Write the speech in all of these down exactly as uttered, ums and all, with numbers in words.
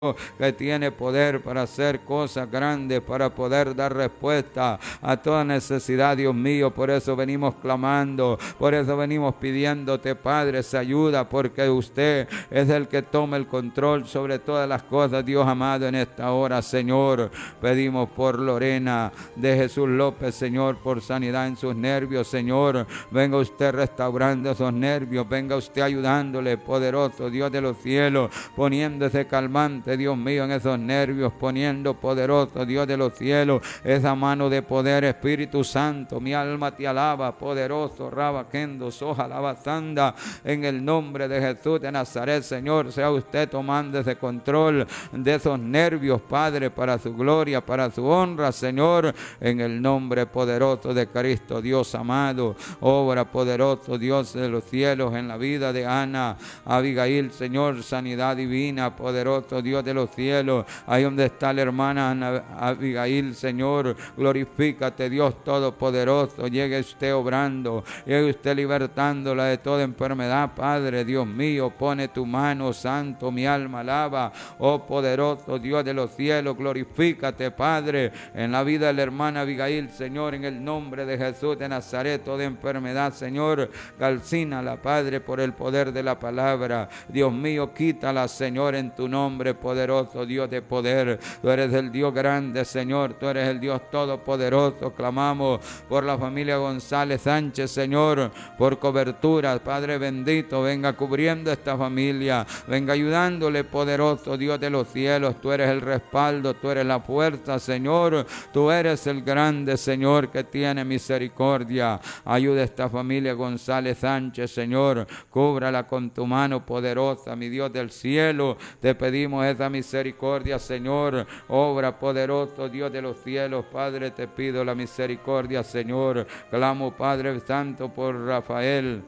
que tiene poder para hacer cosas grandes, para poder dar respuesta a toda necesidad, Dios mío. Por eso venimos clamando, por eso venimos pidiéndote, Padre, esa ayuda, porque usted es el que toma el control sobre todas las cosas, Dios amado. En esta hora, Señor, pedimos por Lorena de Jesús López, Señor, por sanidad en sus nervios, Señor. Venga usted restaurando esos nervios, venga usted ayudándole, poderoso Dios de los cielos, poniendo ese calmante, Dios mío, en esos nervios, poniendo, poderoso Dios de los cielos, esa mano de poder. Espíritu Santo, mi alma te alaba, poderoso Rabaquendo, Soja, Lavazanda, en el nombre de Jesús de Nazaret, Señor, sea usted tomando ese control de esos nervios, Padre, para su gloria, para su honra, Señor, en el nombre poderoso de Cristo, Dios amado. Obra, poderoso Dios de los cielos, en la vida de Ana, Abigail, Señor, sanidad divina, poderoso Dios de los cielos, ahí donde está la hermana Ana, Abigail, Señor, glorifícate, Dios todopoderoso. Llegue usted obrando, llegue usted libertándola de toda enfermedad, Padre, Dios mío. Pone tu mano, santo, mi alma alaba, oh poderoso Dios de los cielos, glorifícate, Padre, en la vida de la hermana Abigail, Señor, en el nombre de Jesús de Nazaret. Toda enfermedad, Señor, calcínala, Padre, por el poder de la palabra, Dios mío, quítala, Señor, en tu nombre, poderoso Dios de poder. Tú eres el Dios grande, Señor, tú eres el Dios todopoderoso. Clamamos por la familia González Sánchez, Señor, por cobertura, Padre bendito, venga cubriendo esta familia, venga ayudándole, poderoso Dios de los cielos. Tú eres el respaldo, tú eres la fuerza, Señor, tú eres el grande, Señor, que tiene misericordia. Ayuda a esta familia González Sánchez, Señor, cúbrala con tu mano poderosa, mi Dios del cielo. Te pedimos esa misericordia, Señor. Obra, poderoso Dios de los cielos, Padre, te pido la misericordia, Señor. Clamo, Padre Santo, por Rafael,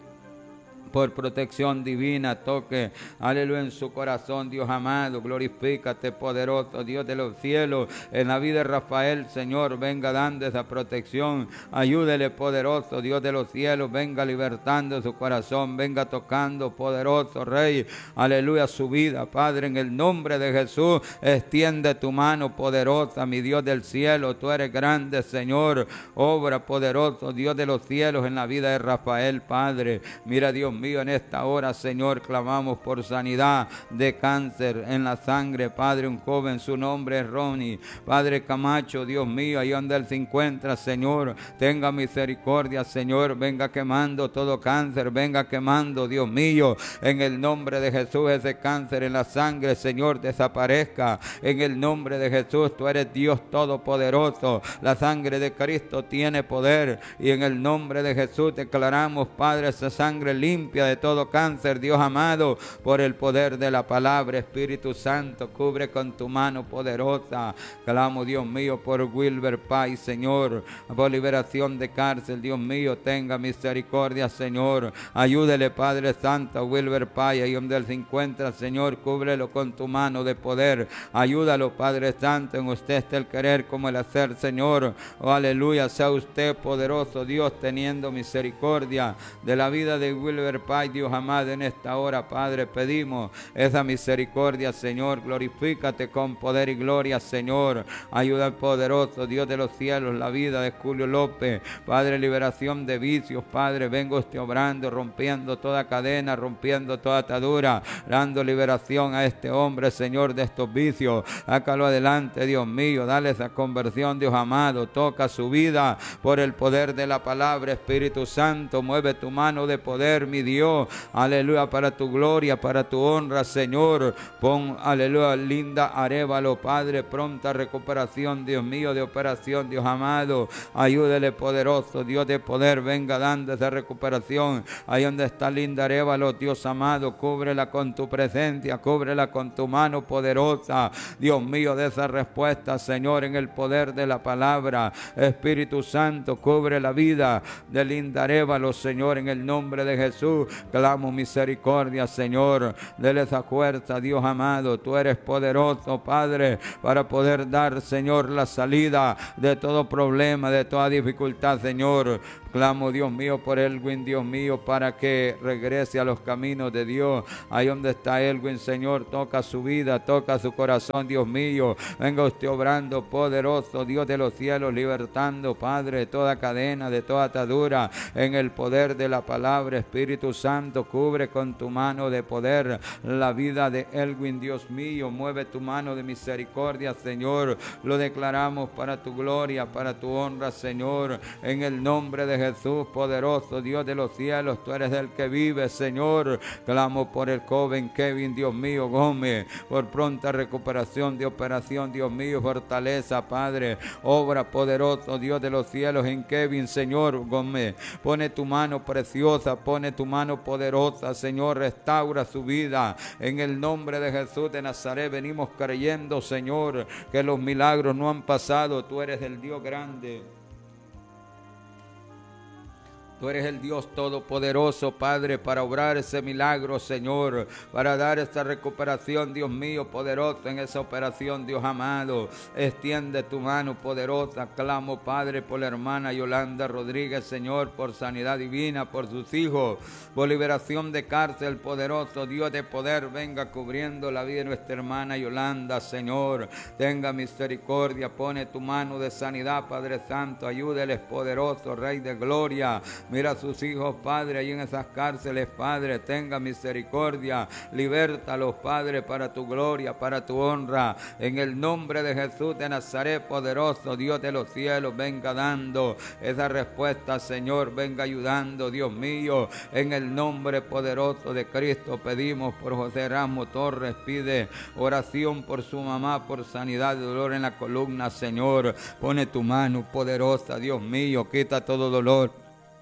por protección divina, toque, aleluya, en su corazón, Dios amado. Glorifícate, poderoso Dios de los cielos, en la vida de Rafael, Señor, venga dando esa protección. Ayúdele, poderoso Dios de los cielos, venga libertando su corazón, venga tocando, poderoso Rey, aleluya, su vida, Padre, en el nombre de Jesús. Extiende tu mano poderosa, mi Dios del cielo, tú eres grande, Señor. Obra, poderoso Dios de los cielos, en la vida de Rafael, Padre. Mira, Dios mío, en esta hora, Señor, clamamos por sanidad de cáncer en la sangre, Padre. Un joven, su nombre es Ronnie, Padre Camacho, Dios mío, ahí donde él se encuentra, Señor, tenga misericordia, Señor, venga quemando todo cáncer, venga quemando, Dios mío, en el nombre de Jesús, ese cáncer en la sangre, Señor, desaparezca, en el nombre de Jesús. Tú eres Dios todopoderoso, la sangre de Cristo tiene poder, y en el nombre de Jesús declaramos, Padre, esa sangre limpia de todo cáncer, Dios amado, por el poder de la palabra. Espíritu Santo, cubre con tu mano poderosa. Clamo, Dios mío, por Wilber Pay, Señor, por liberación de cárcel, Dios mío, tenga misericordia, Señor. Ayúdele, Padre Santo, a Wilber Pay, ahí donde él se encuentra, Señor, cúbrelo con tu mano de poder. Ayúdalo, Padre Santo, en usted está el querer como el hacer, Señor. Oh, aleluya, sea usted poderoso Dios, teniendo misericordia de la vida de Wilber Pay, Dios amado. En esta hora, Padre, pedimos esa misericordia, Señor. Glorifícate con poder y gloria, Señor. Ayuda al poderoso Dios de los cielos, la vida de Julio López, Padre, liberación de vicios, Padre, vengo usted obrando, rompiendo toda cadena, rompiendo toda atadura, dando liberación a este hombre, Señor, de estos vicios. Sácalo adelante, Dios mío, dale esa conversión, Dios amado. Toca su vida por el poder de la palabra. Espíritu Santo, mueve tu mano de poder, mi Dios, aleluya, para tu gloria, para tu honra, Señor. Pon, aleluya, Linda Arévalo, Padre, pronta recuperación, Dios mío, de operación, Dios amado. Ayúdele, poderoso Dios de poder, venga dando esa recuperación. Ahí donde está Linda Arévalo, Dios amado, cúbrela con tu presencia, cúbrela con tu mano poderosa, Dios mío, de esa respuesta, Señor, en el poder de la palabra. Espíritu Santo, cubre la vida de Linda Arévalo, Señor, en el nombre de Jesús. Jesús, clamo misericordia, Señor. Dele esa fuerza, Dios amado. Tú eres poderoso, Padre, para poder dar, Señor, la salida de todo problema, de toda dificultad, Señor. Clamo, Dios mío, por Elwin, Dios mío, para que regrese a los caminos de Dios. Ahí donde está Elwin, Señor, toca su vida, toca su corazón, Dios mío. Venga usted obrando poderoso, Dios de los cielos, libertando, Padre, de toda cadena, de toda atadura, en el poder de la palabra. Espíritu Santo, cubre con tu mano de poder la vida de Elwin, Dios mío. Mueve tu mano de misericordia, Señor. Lo declaramos para tu gloria, para tu honra, Señor, en el nombre de Jesús, poderoso Dios de los cielos. Tú eres el que vive, Señor. Clamo por el joven Kevin, Dios mío, Gómez, por pronta recuperación de operación, Dios mío, fortaleza, Padre, obra poderoso, Dios de los cielos, en Kevin, Señor, Gómez. Pone tu mano preciosa, pone tu mano poderosa, Señor, restaura su vida, en el nombre de Jesús de Nazaret. Venimos creyendo, Señor, que los milagros no han pasado. Tú eres el Dios grande. Tú eres el Dios todopoderoso, Padre, para obrar ese milagro, Señor, para dar esta recuperación, Dios mío, poderoso en esa operación, Dios amado. Extiende tu mano poderosa. Clamo, Padre, por la hermana Yolanda Rodríguez, Señor, por sanidad divina, por sus hijos, por liberación de cárcel, poderoso Dios de poder. Venga cubriendo la vida de nuestra hermana Yolanda, Señor. Tenga misericordia, pone tu mano de sanidad, Padre Santo. Ayúdeles, poderoso Rey de gloria. Mira a sus hijos, Padre, ahí en esas cárceles, Padre, tenga misericordia, libértalos, Padre, para tu gloria, para tu honra, en el nombre de Jesús de Nazaret, poderoso Dios de los cielos. Venga dando esa respuesta, Señor, venga ayudando, Dios mío, en el nombre poderoso de Cristo. Pedimos por José Ramos Torres, pide oración por su mamá, por sanidad de dolor en la columna, Señor. Pone tu mano poderosa, Dios mío, quita todo dolor.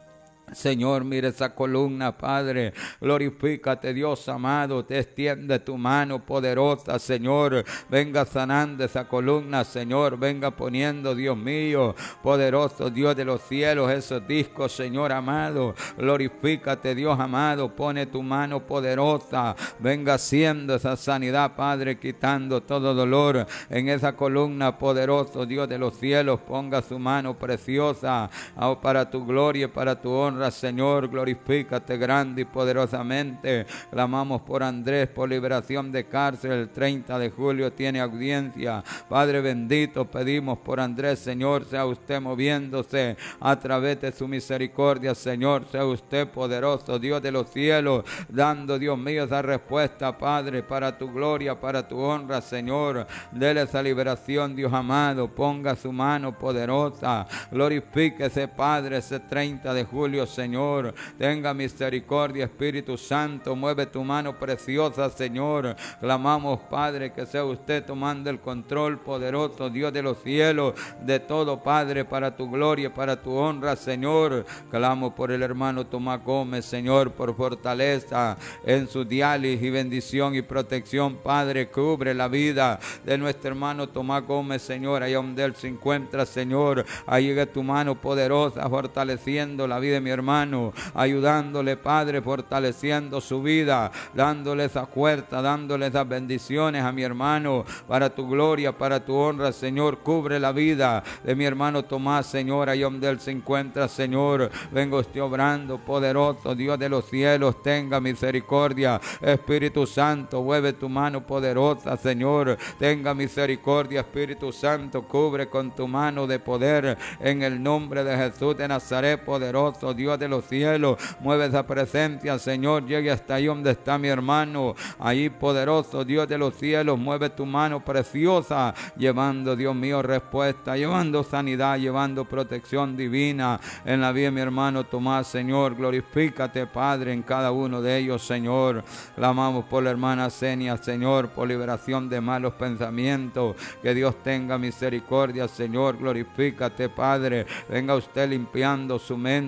Señor, mire esa columna, Padre, glorifícate, Dios amado, te extiende tu mano poderosa, Señor, venga sanando esa columna, Señor, venga poniendo, Dios mío, poderoso Dios de los cielos, esos discos, Señor amado, glorifícate, Dios amado, pone tu mano poderosa, venga haciendo esa sanidad, Padre, quitando todo dolor en esa columna, poderoso Dios de los cielos. Ponga su mano preciosa para tu gloria y para tu honra, Señor, glorifícate grande y poderosamente. Clamamos por Andrés, por liberación de cárcel. El treinta de julio tiene audiencia, Padre bendito. Pedimos por Andrés, Señor, sea usted moviéndose a través de su misericordia, Señor, sea usted poderoso Dios de los cielos, dando, Dios mío, esa respuesta, Padre, para tu gloria, para tu honra, Señor. Dele esa liberación, Dios amado, ponga su mano poderosa, glorifíquese, Padre, ese treinta de julio, Señor, tenga misericordia, Espíritu Santo, mueve tu mano preciosa, Señor. Clamamos, Padre, que sea usted tomando el control, poderoso Dios de los cielos, de todo, Padre, para tu gloria, para tu honra, Señor. Clamo por el hermano Tomás Gómez, Señor, por fortaleza en su diálisis y bendición y protección, Padre, cubre la vida de nuestro hermano Tomás Gómez, Señor, allá donde él se encuentra, Señor. Ahí llega tu mano poderosa, fortaleciendo la vida de mi hermano, ayudándole, Padre, fortaleciendo su vida, dándole esa fuerza, dándole esas bendiciones a mi hermano, para tu gloria, para tu honra, Señor. Cubre la vida de mi hermano Tomás, Señor, allá donde él se encuentra, Señor. Vengo estoy obrando, poderoso Dios de los cielos, tenga misericordia, Espíritu Santo, mueve tu mano poderosa, Señor, tenga misericordia, Espíritu Santo, cubre con tu mano de poder, en el nombre de Jesús de Nazaret, poderoso Dios de los cielos, mueve esa presencia, Señor, llegue hasta ahí donde está mi hermano, ahí, poderoso Dios de los cielos, mueve tu mano preciosa, llevando, Dios mío, respuesta, llevando sanidad, llevando protección divina en la vida de mi hermano Tomás, Señor. Glorifícate, Padre, en cada uno de ellos, Señor. Clamamos por la hermana Senia, Señor, por liberación de malos pensamientos, que Dios tenga misericordia, Señor. Glorifícate, Padre, venga usted limpiando su mente, limpiando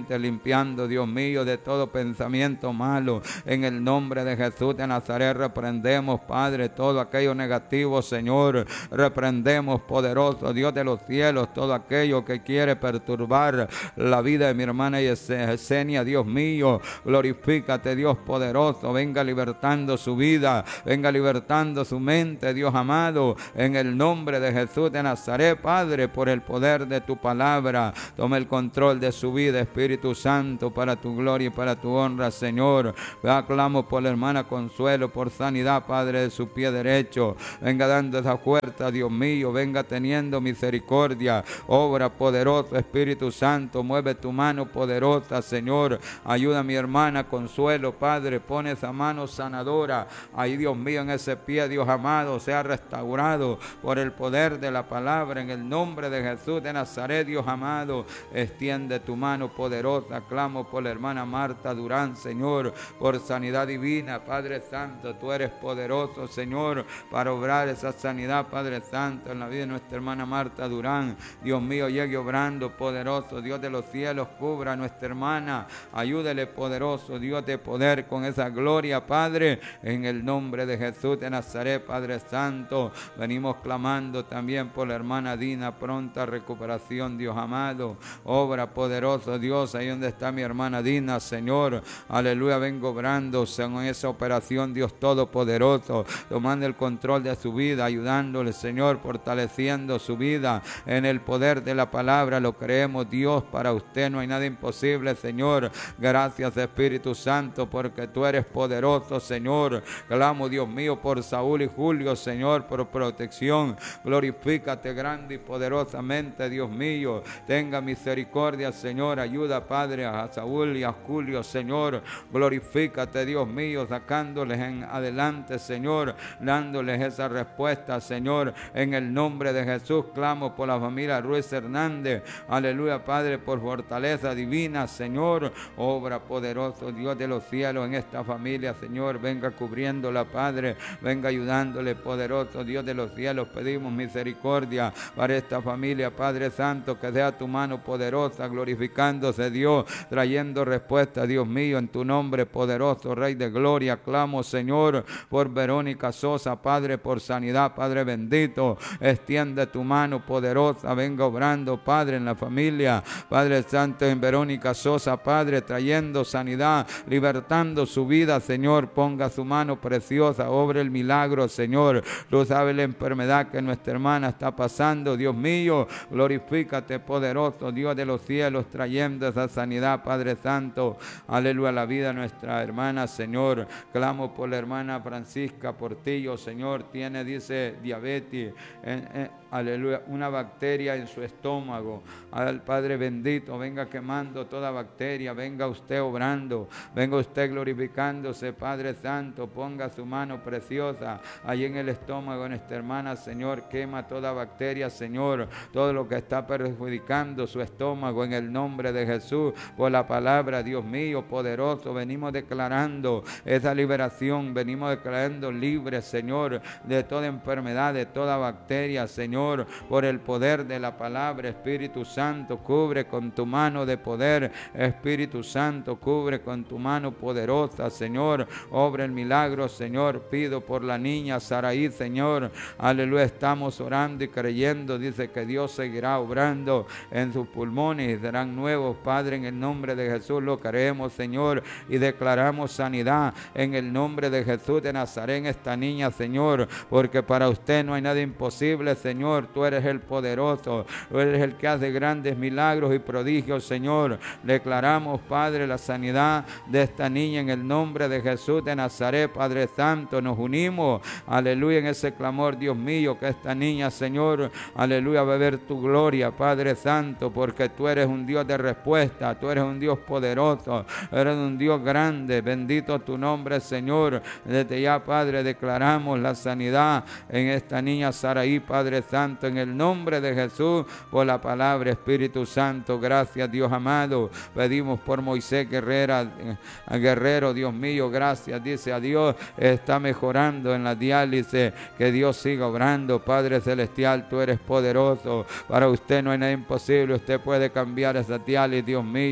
limpiando, Dios mío, de todo pensamiento malo. En el nombre de Jesús de Nazaret reprendemos, Padre, todo aquello negativo, Señor. Reprendemos, poderoso Dios de los cielos, todo aquello que quiere perturbar la vida de mi hermana Yesenia, Dios mío. Glorifícate, Dios poderoso. Venga libertando su vida, venga libertando su mente, Dios amado, en el nombre de Jesús de Nazaret, Padre, por el poder de tu palabra. Toma el control de su vida, Espíritu Santo, para tu gloria y para tu honra, Señor. Aclamo por la hermana Consuelo, por sanidad, Padre, de su pie derecho. Venga dando esa fuerza, Dios mío, venga teniendo misericordia. Obra poderosa, Espíritu Santo, mueve tu mano poderosa, Señor. Ayuda a mi hermana Consuelo, Padre, pone esa mano sanadora. Ay, Dios mío, en ese pie, Dios amado, sea restaurado por el poder de la palabra, en el nombre de Jesús de Nazaret, Dios amado. Extiende tu mano poderosa. Clamo por la hermana Marta Durán, Señor, por sanidad divina, Padre Santo. Tú eres poderoso, Señor, para obrar esa sanidad, Padre Santo, en la vida de nuestra hermana Marta Durán. Dios mío, llegue obrando, poderoso Dios de los cielos, cubra a nuestra hermana. Ayúdele, poderoso Dios de poder, con esa gloria, Padre, en el nombre de Jesús de Nazaret, Padre Santo. Venimos clamando también por la hermana Dina, pronta recuperación, Dios amado. Obra poderoso Dios, ahí donde está mi hermana Dina, Señor. Aleluya, vengo obrando en esa operación, Dios todopoderoso, tomando el control de su vida, ayudándole, Señor, fortaleciendo su vida en el poder de la palabra. Lo creemos, Dios, para usted no hay nada imposible, Señor. Gracias, Espíritu Santo, porque tú eres poderoso, Señor. Clamo, Dios mío, por Saúl y Julio, Señor, por protección. Glorifícate grande y poderosamente, Dios mío. Tenga misericordia, Señor. Ayuda, Padre, a Saúl y a Julio, Señor. Glorifícate, Dios mío, sacándoles en adelante, Señor, dándoles esa respuesta, Señor. En el nombre de Jesús clamo por la familia Ruiz Hernández. Aleluya, Padre, por fortaleza divina, Señor. Obra poderoso, Dios de los cielos, en esta familia, Señor. Venga cubriéndola, Padre. Venga ayudándole, poderoso Dios de los cielos. Pedimos misericordia para esta familia, Padre Santo, que sea tu mano poderosa, glorificándose, Dios, trayendo respuesta, Dios mío, en tu nombre poderoso, Rey de gloria. Clamo, Señor, por Verónica Sosa, Padre, por sanidad, Padre bendito. Extiende tu mano poderosa, venga obrando, Padre, en la familia, Padre Santo, en Verónica Sosa, Padre, trayendo sanidad, libertando su vida, Señor. Ponga su mano preciosa, obre el milagro, Señor. Tú sabes la enfermedad que nuestra hermana está pasando, Dios mío. Glorifícate, poderoso Dios de los cielos, trayendo esa sanidad, Padre Santo. Aleluya, la vida de nuestra hermana, Señor. Clamo por la hermana Francisca Portillo, Señor. Tiene, dice, diabetes, en, en, aleluya, una bacteria en su estómago. Al Padre bendito, venga quemando toda bacteria, venga usted obrando, venga usted glorificándose, Padre Santo. Ponga su mano preciosa allí en el estómago de nuestra hermana, Señor. Quema toda bacteria, Señor, todo lo que está perjudicando su estómago, en el nombre de Jesús. Por la palabra, Dios mío, poderoso, venimos declarando esa liberación, venimos declarando libre, Señor, de toda enfermedad, de toda bacteria, Señor, por el poder de la palabra. Espíritu Santo, cubre con tu mano de poder. Espíritu Santo, cubre con tu mano poderosa, Señor. Obra el milagro, Señor. Pido por la niña Saraí, Señor. Aleluya, estamos orando y creyendo. Dice que Dios seguirá obrando en sus pulmones y serán nuevos, Padre, en el nombre de Jesús. Lo creemos, Señor, y declaramos sanidad en el nombre de Jesús de Nazaret en esta niña, Señor, porque para usted no hay nada imposible, Señor. Tú eres el poderoso, tú eres el que hace grandes milagros y prodigios, Señor. Declaramos, Padre, la sanidad de esta niña en el nombre de Jesús de Nazaret, Padre Santo. Nos unimos, aleluya, en ese clamor, Dios mío, que esta niña, Señor, aleluya, va a ver tu gloria, Padre Santo, porque tú eres un Dios de respuesta, tú eres un Dios poderoso, eres un Dios grande. Bendito tu nombre, Señor. Desde ya, Padre, declaramos la sanidad en esta niña Saraí, Padre Santo, en el nombre de Jesús, por la palabra. Espíritu Santo, gracias, Dios amado. Pedimos por Moisés Guerrera, eh, Guerrero, Dios mío, gracias, dice a Dios, está mejorando en la diálisis, que Dios siga obrando, Padre Celestial. Tú eres poderoso, para usted no hay nada imposible, usted puede cambiar esa diálisis, Dios mío.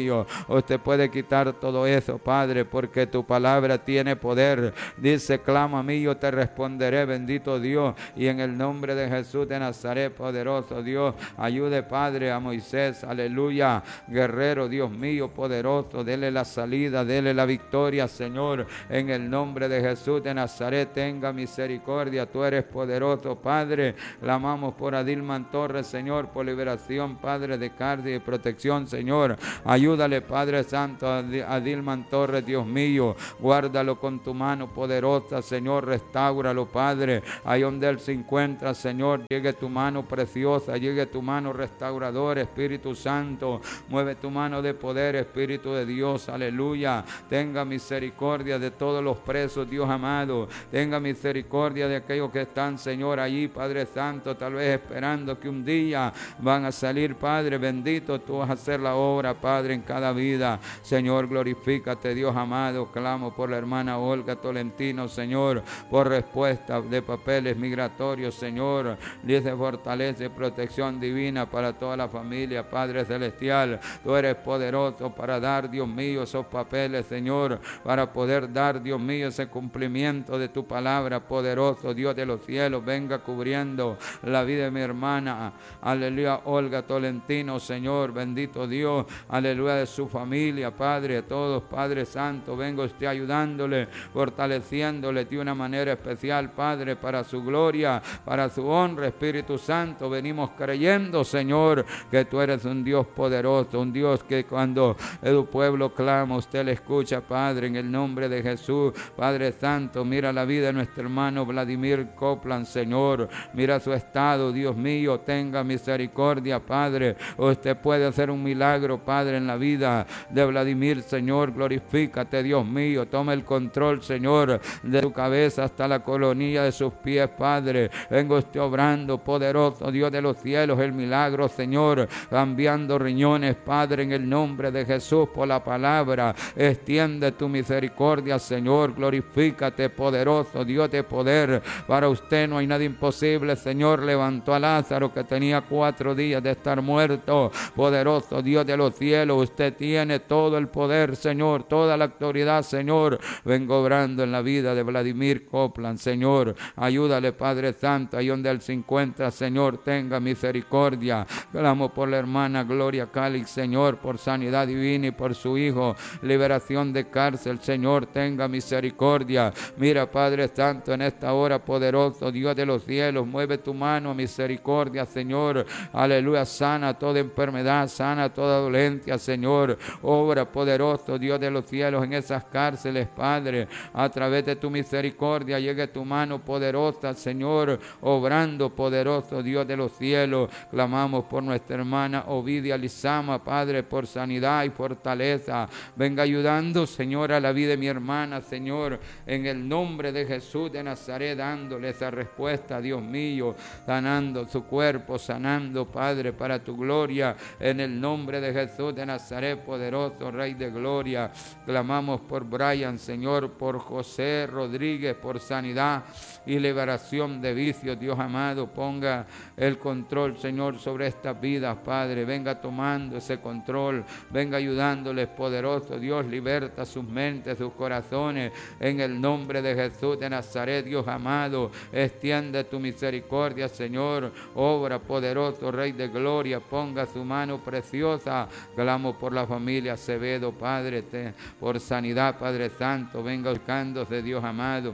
mío. Usted puede quitar todo eso, Padre, porque tu palabra tiene poder. Dice, clama a mí, yo te responderé, bendito Dios. Y en el nombre de Jesús de Nazaret, poderoso Dios, ayude, Padre, a Moisés, aleluya, guerrero, Dios mío, poderoso, dele la salida, dele la victoria, Señor, en el nombre de Jesús de Nazaret, tenga misericordia, tú eres poderoso, Padre. Clamamos por Adilman Torres, Señor, por liberación, Padre, de cárcel y protección, Señor. Ayúdale, Padre Santo, a Adilman Torres, Dios mío, guárdalo con tu mano poderosa, Señor, restáuralo, Padre, ahí donde él se encuentra, Señor, llegue tu mano preciosa, llegue tu mano restauradora, Espíritu Santo, mueve tu mano de poder, Espíritu de Dios, aleluya. Tenga misericordia de todos los presos, Dios amado, tenga misericordia de aquellos que están, Señor, allí, Padre Santo, tal vez esperando que un día van a salir, Padre bendito, tú vas a hacer la obra, Padre, en cada vida, Señor, glorifícate, Dios amado. Clamo por la hermana Olga Tolentino, Señor, por respuesta de papeles migratorios, Señor, dice fortaleza y protección divina para toda la familia, Padre celestial, tú eres poderoso para dar, Dios mío, esos papeles, Señor, para poder dar, Dios mío, ese cumplimiento de tu palabra, poderoso Dios de los cielos, venga cubriendo la vida de mi hermana, aleluya, Olga Tolentino, Señor, bendito Dios, aleluya, de su familia, Padre, a todos, Padre Santo, venga usted ayudándole, fortaleciéndole de una manera especial, Padre, para su gloria, para su honra, Espíritu Santo, venimos creyendo, Señor, que tú eres un Dios poderoso, un Dios que cuando tu pueblo clama, usted le escucha, Padre, en el nombre de Jesús, Padre Santo, mira la vida de nuestro hermano Vladimir Copland, Señor, mira su estado, Dios mío, tenga misericordia, Padre, usted puede hacer un milagro, Padre, en la vida de Vladimir, Señor, glorifícate, Dios mío, toma el control, Señor, de su cabeza hasta la colonia de sus pies, Padre, vengo usted obrando, poderoso Dios de los cielos, el milagro, Señor, cambiando riñones, Padre, en el nombre de Jesús, por la palabra, extiende tu misericordia, Señor, glorifícate, poderoso Dios de poder, para usted no hay nada imposible, Señor, levantó a Lázaro que tenía cuatro días de estar muerto, poderoso Dios de los cielos, usted tiene todo el poder, Señor, toda la autoridad, Señor, vengo obrando en la vida de Vladimir Copland, Señor, ayúdale, Padre Santo, ahí donde él se encuentra, Señor, tenga misericordia, clamo por la hermana Gloria Calix, Señor, por sanidad divina y por su hijo, liberación de cárcel, Señor, tenga misericordia, mira, Padre Santo, en esta hora, poderoso Dios de los cielos, mueve tu mano, misericordia, Señor, aleluya, sana toda enfermedad, sana toda dolencia, Señor, obra, poderoso Dios de los cielos, en esas cárceles, Padre, a través de tu misericordia, llegue tu mano poderosa, Señor, obrando, poderoso Dios de los cielos, clamamos por nuestra hermana Ovidia Lizama, Padre, por sanidad y fortaleza, venga ayudando, Señor, a la vida de mi hermana, Señor, en el nombre de Jesús de Nazaret, dándole esa respuesta, Dios mío, sanando su cuerpo, sanando, Padre, para tu gloria, en el nombre de Jesús de Nazaret, poderoso Rey de gloria, clamamos por Brian, Señor, por José Rodríguez, por sanidad y liberación de vicios, Dios amado, ponga el control, Señor, sobre estas vidas, Padre, venga tomando ese control, venga ayudándoles, poderoso Dios, liberta sus mentes, sus corazones, en el nombre de Jesús de Nazaret, Dios amado, extiende tu misericordia, Señor, obra, poderoso Rey de gloria, ponga su mano preciosa, clamo por la familia Acevedo, Padre, te, por sanidad, Padre Santo, venga buscándose, Dios amado,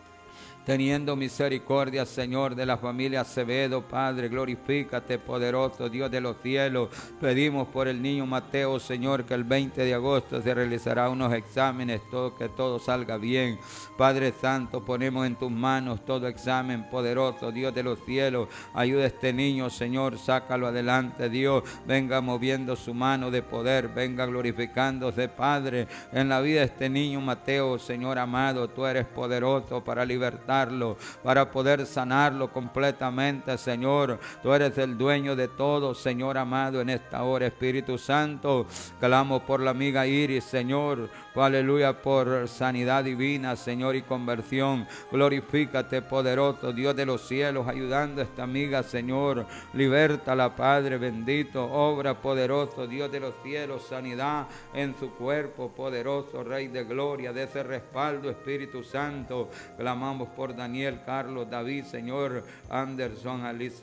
teniendo misericordia, Señor, de la familia Acevedo, Padre, glorifícate, poderoso Dios de los cielos, pedimos por el niño Mateo, Señor, que el veinte de agosto se realizará unos exámenes, todo, que todo salga bien, Padre Santo, ponemos en tus manos todo examen, poderoso Dios de los cielos, ayuda a este niño, Señor, sácalo adelante, Dios, venga moviendo su mano de poder, venga glorificándose, Padre, en la vida de este niño Mateo, Señor amado, tú eres poderoso para libertar, restaurarlo, para poder sanarlo completamente, Señor. Tú eres el dueño de todo, Señor amado, en esta hora, Espíritu Santo. Clamo por la amiga Iris, Señor, aleluya, por sanidad divina, Señor, y conversión. Glorifícate, poderoso Dios de los cielos, ayudando a esta amiga, Señor. Libértala, Padre bendito. Obra, poderoso Dios de los cielos, sanidad en su cuerpo, poderoso Rey de gloria, de ese respaldo, Espíritu Santo. Clamamos por Daniel, Carlos, David, Señor, Anderson, Alice,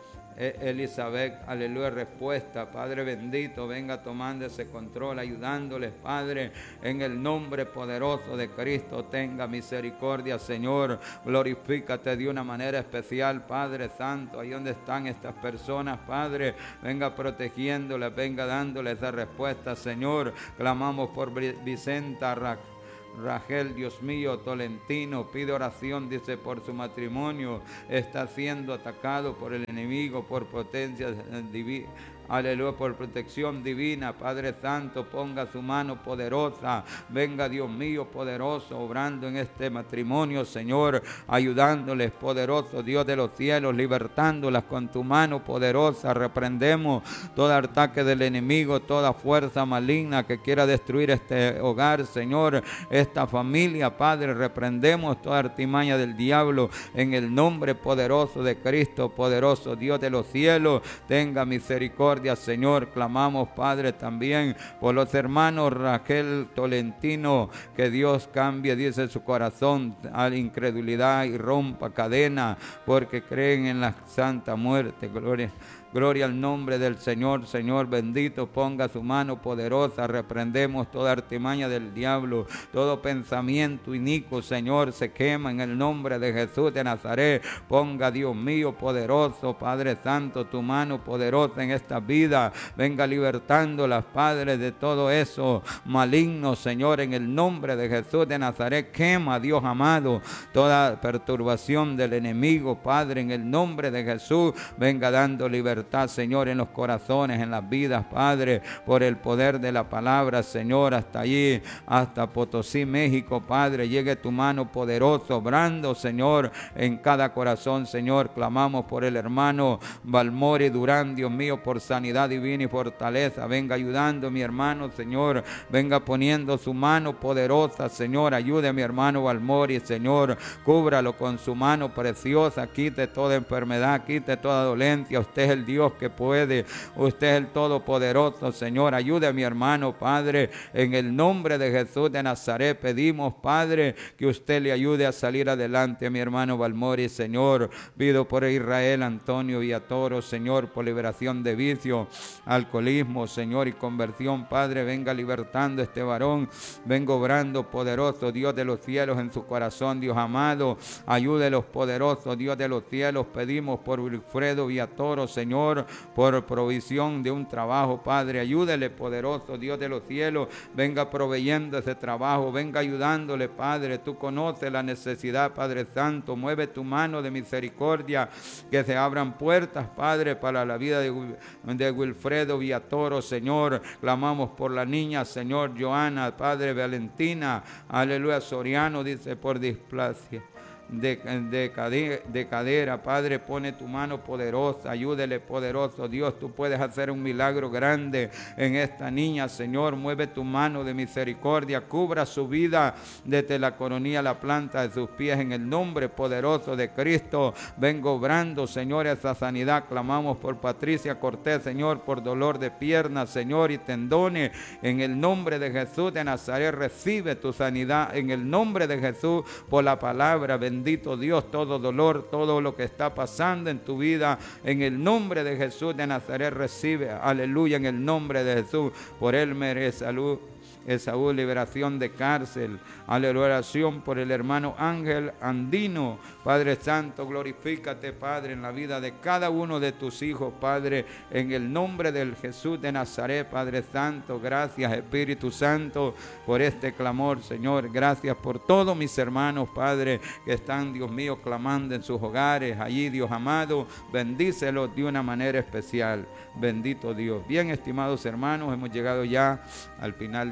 Elizabeth, aleluya, respuesta, Padre bendito, venga tomando ese control, ayudándoles, Padre, en el nombre poderoso de Cristo. Tenga misericordia, Señor. Glorifícate de una manera especial, Padre Santo, ahí donde están estas personas, Padre, venga protegiéndoles, venga dándoles esa respuesta, Señor. Clamamos por Vicenta Ra Rachel, Dios mío, Tolentino, pide oración, dice, por su matrimonio. Está siendo atacado por el enemigo, por potencias divinas. Aleluya, por protección divina, Padre Santo, ponga su mano poderosa, venga Dios mío poderoso, obrando en este matrimonio, Señor, ayudándoles, poderoso Dios de los cielos, libertándolas con tu mano poderosa. Reprendemos todo ataque del enemigo, toda fuerza maligna que quiera destruir este hogar, Señor, esta familia, Padre. Reprendemos toda artimaña del diablo en el nombre poderoso de Cristo, poderoso Dios de los cielos, tenga misericordia, Señor. Clamamos, Padre, también por los hermanos Rachel, Tolentino, que Dios cambie, dice, su corazón a la incredulidad y rompa cadena, porque creen en la santa muerte. Gloria Gloria al nombre del Señor. Señor bendito, ponga su mano poderosa. Reprendemos toda artimaña del diablo, todo pensamiento inicuo, Señor, se quema en el nombre de Jesús de Nazaret. Ponga, Dios mío poderoso, Padre Santo, tu mano poderosa en esta vida. Venga libertándolas, Padre, de todo eso maligno, Señor, en el nombre de Jesús de Nazaret. Quema, Dios amado, toda perturbación del enemigo, Padre, en el nombre de Jesús. Venga dando libertad, Señor, en los corazones, en las vidas, Padre, por el poder de la palabra, Señor, hasta allí, hasta Potosí, México, Padre, llegue tu mano poderosa, obrando, Señor, en cada corazón, Señor. Clamamos por el hermano Balmori Durán, Dios mío, por sanidad divina y fortaleza. Venga ayudando a mi hermano, Señor, venga poniendo su mano poderosa, Señor. Ayude a mi hermano Balmori, Señor, cúbralo con su mano preciosa, quite toda enfermedad, quite toda dolencia. Usted es el Dios que puede, usted es el todopoderoso, Señor. Ayude a mi hermano, Padre, en el nombre de Jesús de Nazaret. Pedimos, Padre, que usted le ayude a salir adelante a mi hermano Balmori, Señor. Pido por Israel Antonio Villatoro, Señor, por liberación de vicio, alcoholismo, Señor, y conversión, Padre. Venga libertando a este varón, venga obrando, poderoso Dios de los cielos, en su corazón, Dios amado. Ayúdelos, poderoso Dios de los cielos. Pedimos por Wilfredo Villatoro, Señor, por provisión de un trabajo, Padre. Ayúdele, poderoso Dios de los cielos. Venga proveyendo ese trabajo, venga ayudándole, Padre. Tú conoces la necesidad, Padre Santo. Mueve tu mano de misericordia, que se abran puertas, Padre, para la vida de, de Wilfredo Villatoro, Señor. Clamamos por la niña, Señor, Joana, Padre, Valentina, aleluya, Soriano, dice, por displasia De, de, cadera, de cadera, Padre, pone tu mano poderosa, ayúdele, poderoso Dios. Tú puedes hacer un milagro grande en esta niña, Señor. Mueve tu mano de misericordia, cubra su vida desde la coronilla a la planta de sus pies, en el nombre poderoso de Cristo. Vengo obrando, Señor, esa sanidad. Clamamos por Patricia Cortés, Señor, por dolor de piernas, Señor, y tendones, en el nombre de Jesús de Nazaret. Recibe tu sanidad en el nombre de Jesús, por la palabra. Bendito Dios, todo dolor, todo lo que está pasando en tu vida, en el nombre de Jesús de Nazaret, recibe, aleluya, en el nombre de Jesús. Por él merece salud, Esaú, liberación de cárcel. Aleluya, oración por el hermano Ángel Andino. Padre Santo, glorifícate, Padre, en la vida de cada uno de tus hijos, Padre, en el nombre del Jesús de Nazaret, Padre Santo. Gracias, Espíritu Santo, por este clamor, Señor. Gracias por todos mis hermanos, Padre, que están, Dios mío, clamando en sus hogares, allí, Dios amado. Bendícelos de una manera especial. Bendito Dios. Bien, estimados hermanos, hemos llegado ya al final de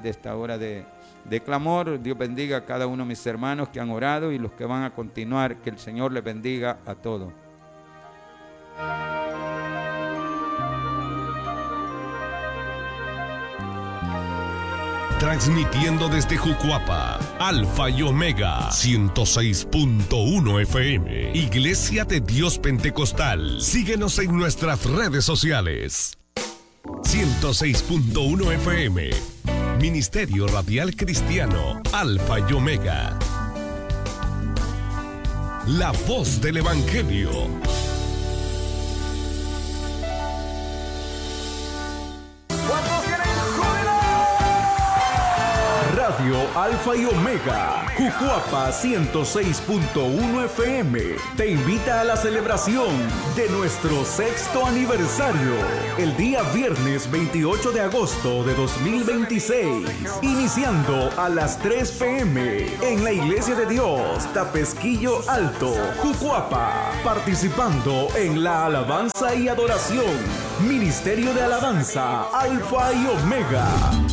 de esta hora de, de clamor. Dios bendiga a cada uno de mis hermanos que han orado y los que van a continuar. Que el Señor les bendiga a todos. Transmitiendo desde Jucuapa, Alfa y Omega, ciento seis punto uno F M, Iglesia de Dios Pentecostal. Síguenos en nuestras redes sociales. ciento seis punto uno F M, Ministerio Radial Cristiano, Alfa y Omega. La voz del Evangelio. Radio Alfa y Omega, Jucuapa ciento seis punto uno F M, te invita a la celebración de nuestro sexto aniversario, el día viernes veintiocho de agosto de dos mil veintiséis, iniciando a las tres p m en la Iglesia de Dios, Tapesquillo Alto, Jucuapa, participando en la alabanza y adoración, Ministerio de Alabanza, Alfa y Omega.